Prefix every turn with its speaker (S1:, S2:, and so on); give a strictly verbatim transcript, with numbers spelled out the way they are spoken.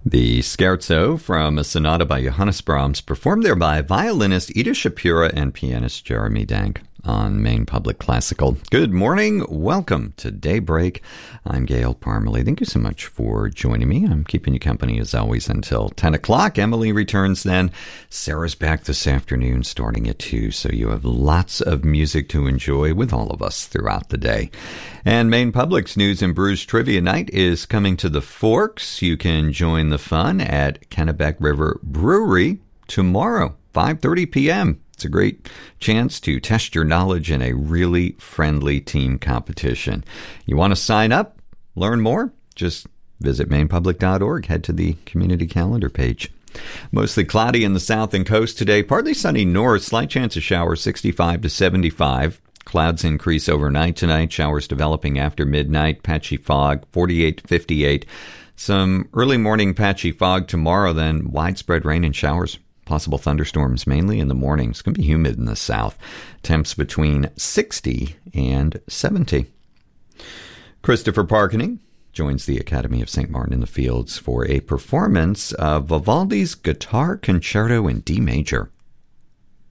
S1: The Scherzo from a sonata by Johannes Brahms, performed there by violinist Ida Shapira and pianist Jeremy Dank on Maine Public Classical. Good morning. Welcome to Daybreak. I'm Gail Parmalee. Thank you so much for joining me. I'm keeping you company as always until ten o'clock. Emily returns then. Sarah's back this afternoon starting at two, so you have lots of music to enjoy with all of us throughout the day. And Maine Public's News and Brews Trivia Night is coming to the Forks. You can join the fun at Kennebec River Brewery tomorrow, five thirty p.m. It's a great chance to test your knowledge in a really friendly team competition. You want to sign up, learn more? Just visit maine public dot org. Head to the community calendar page. Mostly cloudy in the south and coast today. Partly sunny north. Slight chance of showers, sixty-five to seventy-five. Clouds increase overnight tonight. Showers developing after midnight. Patchy fog, forty-eight to fifty-eight. Some early morning patchy fog tomorrow, then widespread rain and showers. Possible thunderstorms mainly in the morning. It's going to be humid in the south. Temps between sixty and seventy. Christopher Parkening joins the Academy of Saint Martin in the Fields for a performance of Vivaldi's Guitar Concerto in D major.